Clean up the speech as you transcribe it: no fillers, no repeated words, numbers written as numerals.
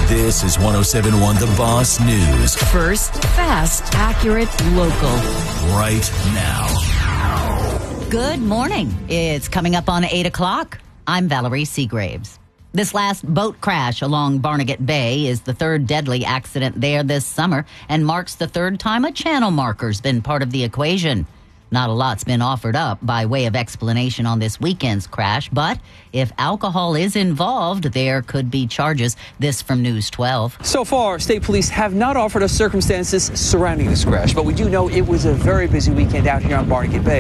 This is 107.1 The Boss News. First, fast, accurate, local. Right now. Good morning. It's coming up on 8 o'clock. I'm Valerie Seagraves. This last boat crash along Barnegat Bay is the third deadly accident there this summer and marks the third time a channel marker's been part of the equation. Not a lot's been offered up by way of explanation on this weekend's crash, but if alcohol is involved, there could be charges. This from News 12. So far, state police have not offered us circumstances surrounding this crash, but we do know it was a very busy weekend out here on Barnegat Bay.